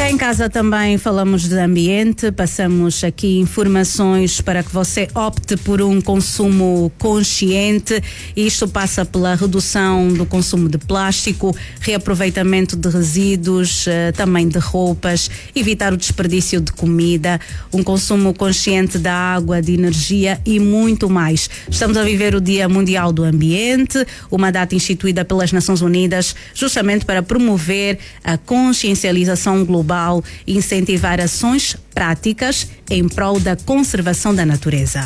Cá em casa também falamos de ambiente, passamos aqui informações para que você opte por um consumo consciente. Isto passa pela redução do consumo de plástico, reaproveitamento de resíduos, também de roupas, evitar o desperdício de comida, um consumo consciente da água, de energia e muito mais. Estamos a viver o Dia Mundial do Ambiente, uma data instituída pelas Nações Unidas justamente para promover a consciencialização global e incentivar ações práticas em prol da conservação da natureza.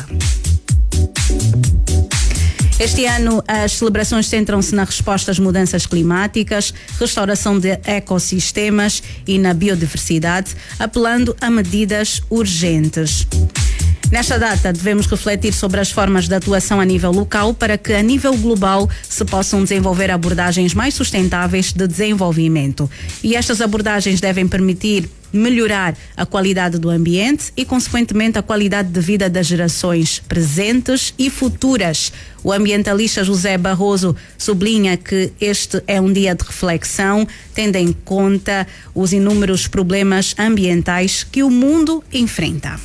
Este ano, as celebrações centram-se na resposta às mudanças climáticas, restauração de ecossistemas e na biodiversidade, apelando a medidas urgentes. Nesta data, devemos refletir sobre as formas de atuação a nível local para que, a nível global, se possam desenvolver abordagens mais sustentáveis de desenvolvimento. E estas abordagens devem permitir melhorar a qualidade do ambiente e, consequentemente, a qualidade de vida das gerações presentes e futuras. O ambientalista José Barroso sublinha que este é um dia de reflexão, tendo em conta os inúmeros problemas ambientais que o mundo enfrenta.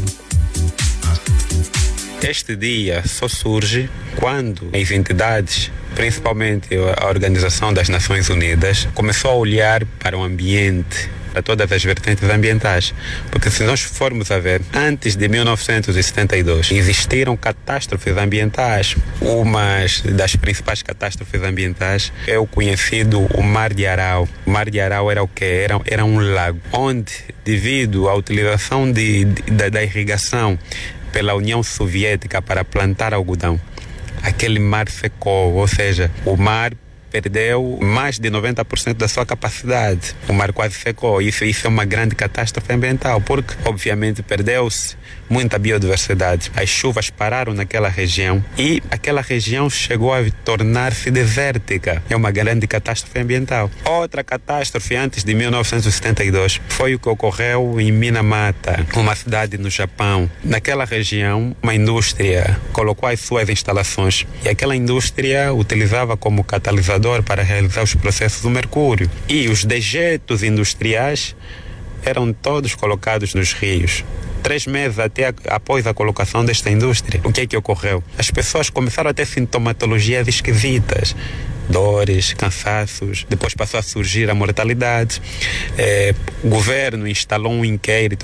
Este dia só surge quando as entidades, principalmente a Organização das Nações Unidas, começou a olhar para o ambiente, para todas as vertentes ambientais. Porque se nós formos a ver, antes de 1972 existiram catástrofes ambientais. Uma das principais catástrofes ambientais é o conhecido o Mar de Aral. O Mar de Aral era o quê? Era um lago, onde, devido à utilização da irrigação pela União Soviética para plantar algodão, aquele mar secou, ou seja, o mar perdeu mais de 90% da sua capacidade. O mar quase secou. Isso é uma grande catástrofe ambiental, porque, obviamente, perdeu-se muita biodiversidade. As chuvas pararam naquela região e aquela região chegou a tornar-se desértica. É uma grande catástrofe ambiental. Outra catástrofe antes de 1972 foi o que ocorreu em Minamata, uma cidade no Japão. Naquela região, uma indústria colocou as suas instalações e aquela indústria utilizava como catalisador para realizar os processos do mercúrio. E os dejetos industriais eram todos colocados nos rios. 3 meses após a colocação desta indústria, o que é que ocorreu? As pessoas começaram a ter sintomatologias esquisitas, dores, cansaços, depois passou a surgir a mortalidade. O governo instalou um inquérito